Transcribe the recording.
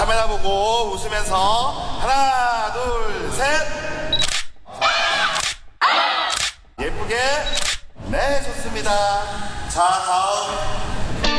카메라 보고 웃으면서 하나, 둘, 셋. 예쁘게. 네, 좋습니다. 자, 다음